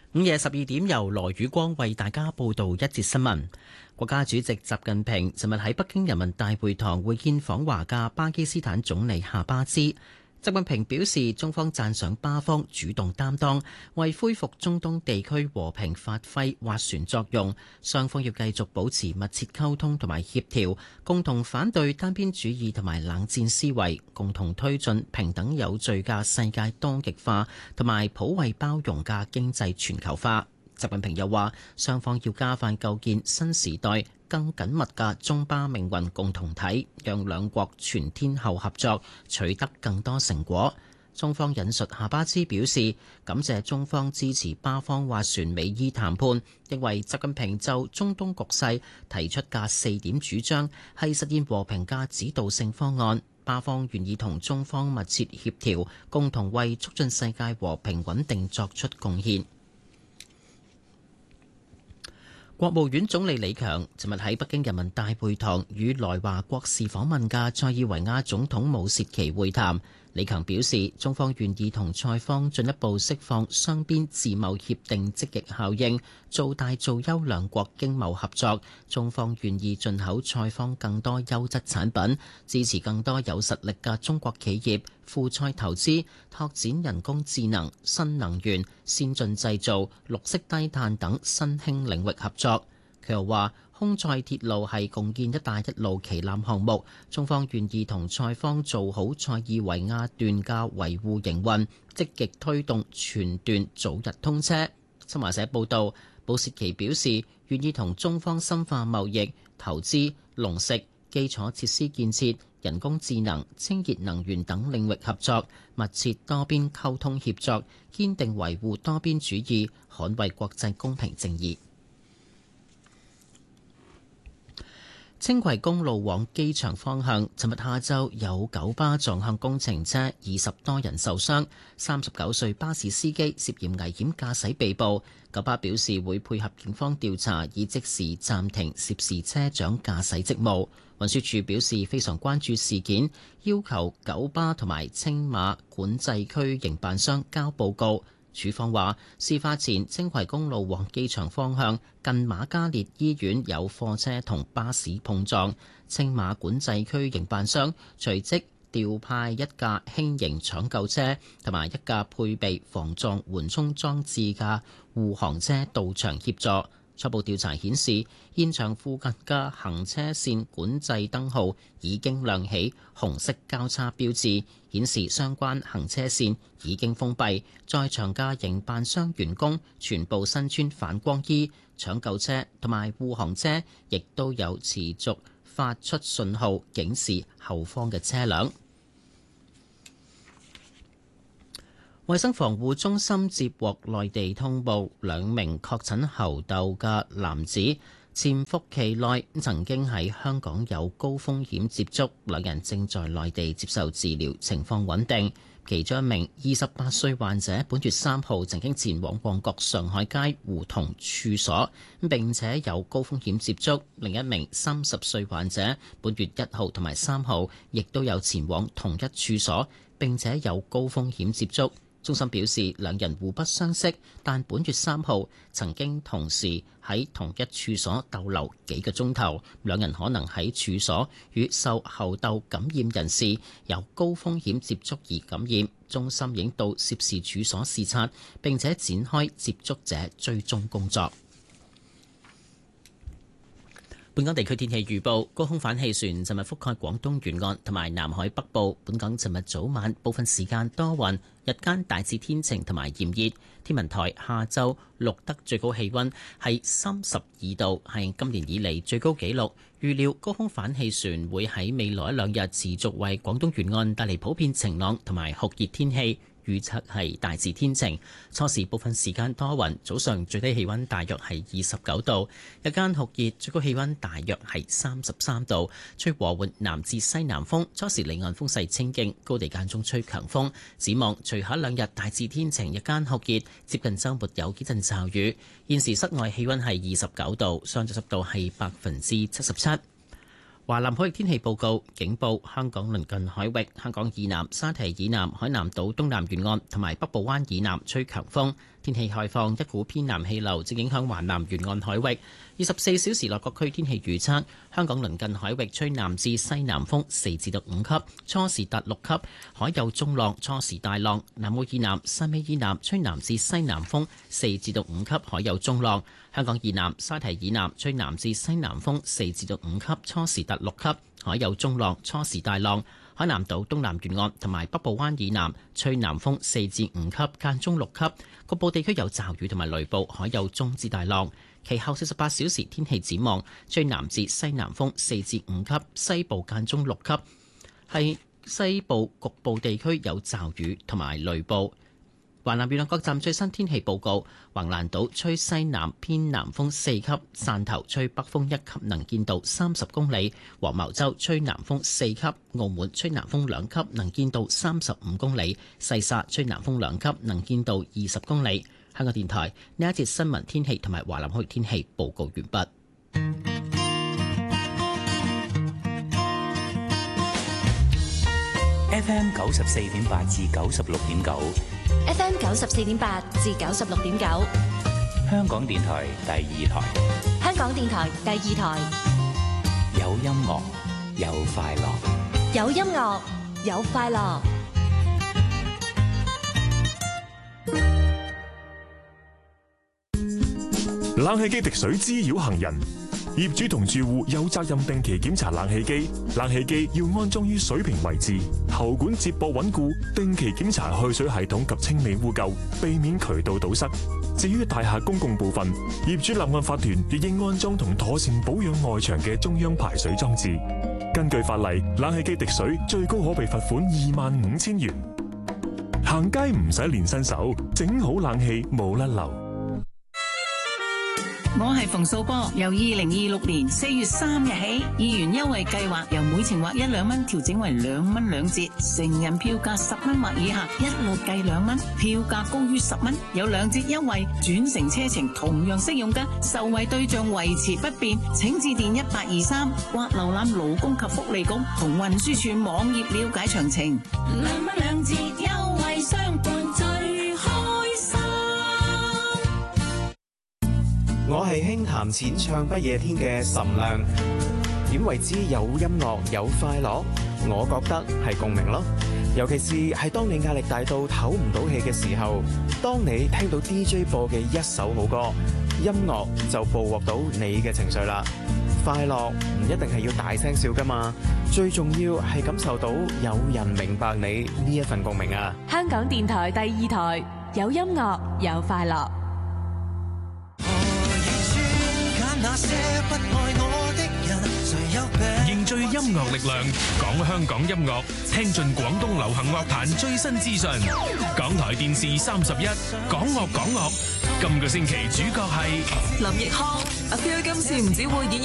午夜12點，由羅宇光為大家報道一節新聞。國家主席習近平尋日喺北京人民大會堂會見訪華嘅巴基斯坦總理夏巴茲。習近平表示，中方讚賞巴方主動擔當，為恢復中東地區和平發揮斡旋作用。雙方要繼續保持密切溝通同埋協調，共同反對單邊主義同埋冷戰思維，共同推進平等有序嘅世界多極化同埋普惠包容嘅經濟全球化。習近平又話，雙方要加快構建新時代更緊密嘅中巴命運共同體，讓兩國全天候合作取得更多成果。中方引述夏巴茲表示，感謝中方支持巴方斡旋美伊談判，認為習近平就中東局勢提出嘅4點主張係實現和平嘅指導性方案。巴方願意同中方密切協調，共同為促進世界和平穩定作出貢獻。國務院總理李強尋日喺北京人民大會堂與來華國事訪問嘅塞爾維亞總統武契奇會談。李強表示，中方願意同塞方進一步釋放雙邊自貿協定積極效應，做大做優兩國經貿合作。中方願意進口塞方更多優質產品，支持更多有實力嘅中國企業赴塞投資，拓展人工智能、新能源、先進製造、綠色低碳等新興領域合作。佢又話，空塞鐵路係共建「一帶一路」旗艦項目，中方願意同塞方做好塞爾維亞段嘅維護營運，積極推動全段早日通車。新華社報導，武契奇表示願意同中方深化貿易、投資、農食、基礎設施建設、人工智能、清潔能源等領域合作，密切多邊溝通協作，堅定維護多邊主義，捍衛國際公平正義。青葵公路往機場方向，尋日下晝有九巴撞向工程車，20多人受傷。39歲巴士司機涉嫌危險駕駛被捕。九巴表示會配合警方調查，以即時暫停涉事車長駕駛職務。運輸署表示非常關注事件，要求九巴同埋青馬管制區營辦商交報告。署方話，事發前青葵公路往機場方向近瑪嘉烈醫院有貨車同巴士碰撞，青馬管制區營辦商隨即調派一架輕型搶救車同埋一架配備防撞緩衝裝置嘅護航車到場協助。初步調查顯示，現場附近嘅行車線管制燈號已經亮起紅色交叉標誌，顯示相關行車線已經封閉。在場嘅營辦商員工全部身穿反光衣，搶救車同埋護航車亦都有持續發出信號警示後方嘅車輛。衛生防護中心接獲內地通報，2名確診猴痘嘅男子潛伏期內曾經喺香港有高風險接觸，2人正在內地接受治療，情況穩定。其中一名28歲患者本月3號曾經前往旺角上海街胡同處所，並且有高風險接觸。另一名30歲患者本月1號同埋3號亦都有前往同一處所，並且有高風險接觸。中心表示，2人互不相識，但本月3號曾經同時喺同一處所逗留幾個鐘頭。2人可能喺處所與受猴痘感染人士由高風險接觸而感染。中心已經到涉事處所視察，並且展開接觸者追蹤工作。本港地區天氣預報，高空反氣旋尋日覆蓋廣東沿岸同埋南海北部。本港尋日早晚部分時間多雲，日間大致天晴同埋炎熱。天文台下晝錄得最高氣溫係32度，係今年以嚟最高紀錄。預料高空反氣旋會喺未來1、2日持續為廣東沿岸帶嚟普遍晴朗同埋酷熱天氣。預測係大致天晴，初時部分時間多雲，早上最低氣溫大約係29度，日間酷熱，最高氣溫大約係33度，吹和緩南至西南風，初時離岸風勢清勁，高地間中吹強風。展望隨後2日大致天晴，日間酷熱，接近週末有幾陣驟雨。現時室外氣溫係29度，相對濕度係77%。華南海域天氣報告警報：香港鄰近海域、香港以南、沙堤以南、海南島東南沿岸同埋北部灣以南吹強風。 天氣開放，一股偏南氣流正影響華南沿岸海域。24小時內各區天氣預測：香港鄰近海域吹南至西南風4至5級，初時達6級，海有中浪，初時大浪。南澳以南、汕尾以南吹南至西南風4至5級，海有中浪。香港以南、沙堤以南吹南至西南風4至5級，初時達6級，海有中浪，初時大浪。海南島東南沿岸同埋北部灣以南吹南風4至5級，間中6級，局部地區有驟雨同埋雷暴，海有中至大浪。其後48小時天氣展望，吹南至西南風4至5級，西部間中6級，係西部局部地區有驟雨同埋雷暴。華南沿岸各站最新天氣報告：橫瀾島吹西南偏南風4級，汕頭吹北風1級，能見度30公里；黃茅洲吹南風4級，澳門吹南風2級，能見度35公里；細沙吹南風2級，能見度20公里。香港電台呢一節新聞天氣同埋華南區天氣報告完畢。 FM 94.8至96.9。 FM 94.8至96.9， 香港電台第2台。 香港電台第2台， 有音樂，有快樂。 有音樂，有快樂。 冷氣機滴水滋擾行人，業主同住戶有責任定期檢查冷氣機。冷氣機要安裝於水平位置，喉管接駁穩固，定期檢查去水系統及清理污垢，避免渠道堵塞。至於大廈公共部分，業主立案法團亦應安裝同妥善保養外牆嘅中央排水裝置。根據法例，冷氣機滴水最高可被罰款25,000元。行街唔使練新手，整好冷氣冇甩漏。 我係馮素波，由2026年4月3日起，議員優惠計劃由每程劃1、2蚊調整為2蚊2折，成人票價10蚊或以下一律計2蚊，票價高於10蚊有2折優惠，轉乘車程同樣適用㗎，受惠對象維持不變，請致電1823或瀏覽勞工及福利局同運輸署網頁了解詳情。2蚊2折優惠相伴最開心。 我係輕談淺唱不夜天嘅岑亮，點為之有音樂有快樂？我覺得係共鳴咯，尤其是係當你壓力大到唞唔到氣嘅時候，當你聽到 DJ 播嘅一首好歌，音樂就捕獲到你嘅情緒啦。快樂唔一定係要大聲笑㗎嘛，最重要係感受到有人明白你呢一份共鳴啊！ 香港電台第2台，有音樂有快樂。 凝聚音樂力量，講香港音樂，聽盡廣東流行樂壇最新資訊。港台電視31，講樂講樂。今個星期主角係林奕匡。阿 Phil 今次唔止會演繹